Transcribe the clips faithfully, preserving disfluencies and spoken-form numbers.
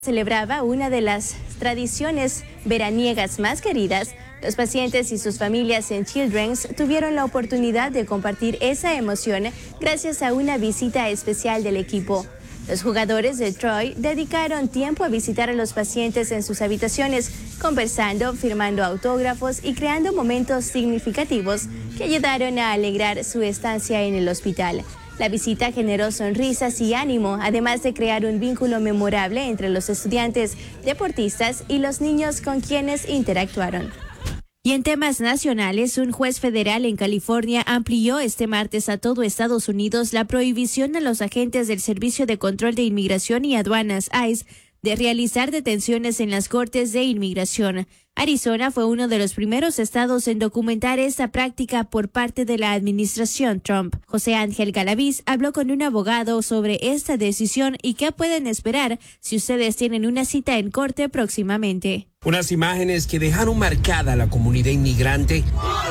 Celebraba una de las tradiciones veraniegas más queridas. Los pacientes y sus familias en Children's tuvieron la oportunidad de compartir esa emoción gracias a una visita especial del equipo. Los jugadores de Troy dedicaron tiempo a visitar a los pacientes en sus habitaciones, conversando, firmando autógrafos y creando momentos significativos que ayudaron a alegrar su estancia en el hospital. La visita generó sonrisas y ánimo, además de crear un vínculo memorable entre los estudiantes, deportistas y los niños con quienes interactuaron. Y en temas nacionales, un juez federal en California amplió este martes a todo Estados Unidos la prohibición a los agentes del Servicio de Control de Inmigración y Aduanas, I C E, de realizar detenciones en las cortes de inmigración. Arizona fue uno de los primeros estados en documentar esta práctica por parte de la administración Trump. José Ángel Galaviz habló con un abogado sobre esta decisión y qué pueden esperar si ustedes tienen una cita en corte próximamente. Unas imágenes que dejaron marcada a la comunidad inmigrante.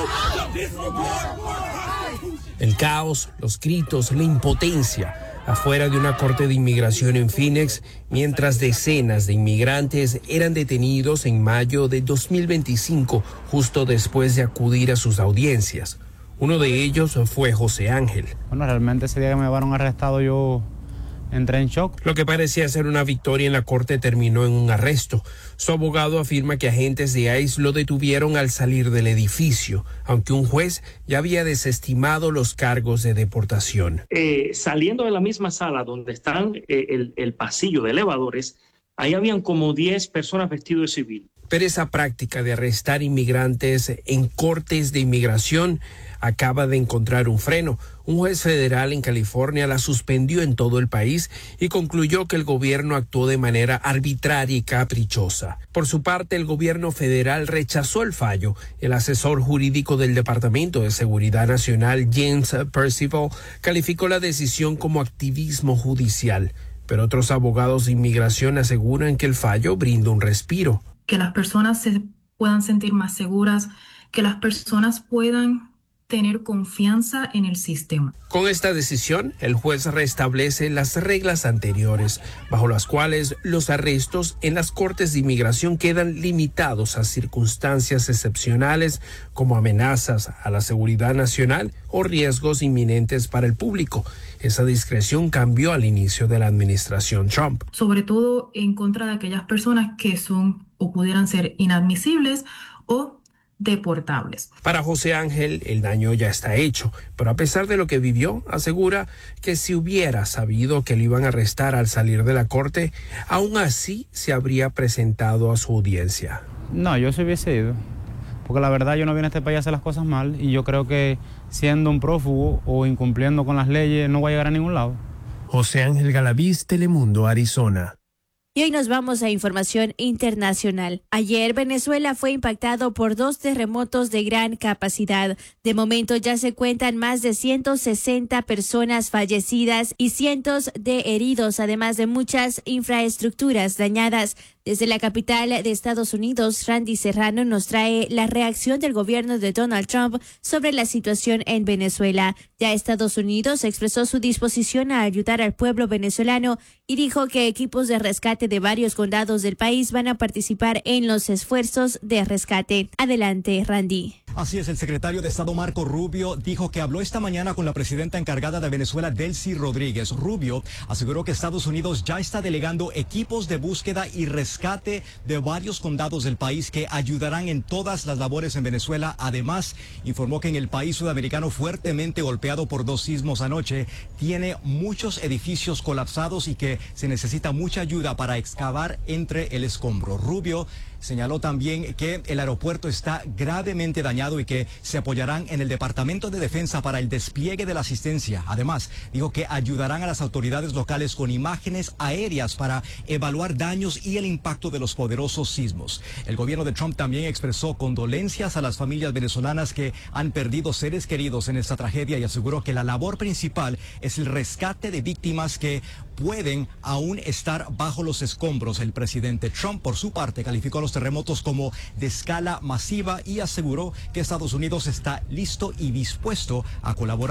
El caos, los gritos, la impotencia afuera de una corte de inmigración en Phoenix, mientras decenas de inmigrantes eran detenidos en mayo de dos mil veinticinco, justo después de acudir a sus audiencias. Uno de ellos fue José Ángel. Bueno, realmente ese día que me llevaron arrestado yo entré en shock. Lo que parecía ser una victoria en la corte terminó en un arresto. Su abogado afirma que agentes de I C E lo detuvieron al salir del edificio, aunque un juez ya había desestimado los cargos de deportación. Eh, saliendo de la misma sala donde están eh, el, el pasillo de elevadores, ahí habían como diez personas vestidas de civil. Pero esa práctica de arrestar inmigrantes en cortes de inmigración acaba de encontrar un freno. Un juez federal en California la suspendió en todo el país y concluyó que el gobierno actuó de manera arbitraria y caprichosa. Por su parte, el gobierno federal rechazó el fallo. El asesor jurídico del Departamento de Seguridad Nacional, James Percival, calificó la decisión como activismo judicial. Pero otros abogados de inmigración aseguran que el fallo brinda un respiro. Que las personas se puedan sentir más seguras, que las personas puedan tener confianza en el sistema. Con esta decisión, el juez restablece las reglas anteriores, bajo las cuales los arrestos en las cortes de inmigración quedan limitados a circunstancias excepcionales como amenazas a la seguridad nacional o riesgos inminentes para el público. Esa discreción cambió al inicio de la administración Trump. Sobre todo en contra de aquellas personas que son o pudieran ser inadmisibles o deportables. Para José Ángel, el daño ya está hecho, pero a pesar de lo que vivió, asegura que si hubiera sabido que lo iban a arrestar al salir de la corte, aún así se habría presentado a su audiencia. No, yo se hubiese ido, porque la verdad yo no vine a este país a hacer las cosas mal y yo creo que siendo un prófugo o incumpliendo con las leyes no voy a llegar a ningún lado. José Ángel Galaviz, Telemundo, Arizona. Y hoy nos vamos a información internacional. Ayer Venezuela fue impactado por dos terremotos de gran capacidad. De momento ya se cuentan más de ciento sesenta personas fallecidas y cientos de heridos, además de muchas infraestructuras dañadas. Desde la capital de Estados Unidos, Randy Serrano nos trae la reacción del gobierno de Donald Trump sobre la situación en Venezuela. Ya Estados Unidos expresó su disposición a ayudar al pueblo venezolano y dijo que equipos de rescate de varios condados del país van a participar en los esfuerzos de rescate. Adelante, Randy. Así es, el secretario de Estado Marco Rubio dijo que habló esta mañana con la presidenta encargada de Venezuela, Delcy Rodríguez. Rubio aseguró que Estados Unidos ya está delegando equipos de búsqueda y rescate de varios condados del país que ayudarán en todas las labores en Venezuela. Además, informó que en el país sudamericano fuertemente golpeado por dos sismos anoche, tiene muchos edificios colapsados y que se necesita mucha ayuda para excavar entre el escombro. Rubio señaló también que el aeropuerto está gravemente dañado y que se apoyarán en el Departamento de Defensa para el despliegue de la asistencia. Además, dijo que ayudarán a las autoridades locales con imágenes aéreas para evaluar daños y el impacto de los poderosos sismos. El gobierno de Trump también expresó condolencias a las familias venezolanas que han perdido seres queridos en esta tragedia y aseguró que la labor principal es el rescate de víctimas que pueden aún estar bajo los escombros. El presidente Trump, por su parte, calificó los terremotos como de escala masiva y aseguró que Estados Unidos está listo y dispuesto a colaborar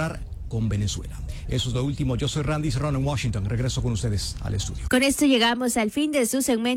con Venezuela. Eso es lo último. Yo soy Randy Serrano en Washington. Regreso con ustedes al estudio. Con esto llegamos al fin de su segmento.